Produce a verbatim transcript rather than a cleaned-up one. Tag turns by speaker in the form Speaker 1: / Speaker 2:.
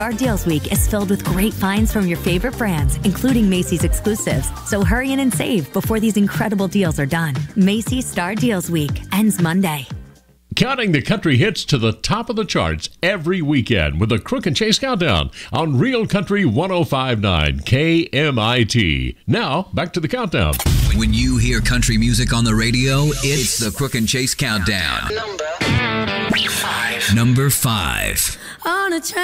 Speaker 1: Star Deals Week is filled with great finds from your favorite brands, including Macy's exclusives. So hurry in and save before these incredible deals are done. Macy's Star Deals Week ends Monday.
Speaker 2: Counting the country hits to the top of the charts every weekend with the Crook and Chase Countdown on Real Country one oh five point nine K M I T. Now, back to the countdown.
Speaker 3: When you hear country music on the radio, it's the Crook and Chase Countdown.
Speaker 4: Number five.
Speaker 3: Number five.
Speaker 4: On a